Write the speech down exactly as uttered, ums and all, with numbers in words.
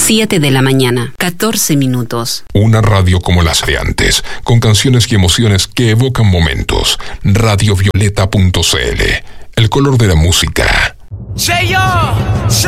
siete de la mañana, catorce minutos. Una radio como las de antes, con canciones y emociones que evocan momentos. radio violeta punto c l, el color de la música. Cheyo,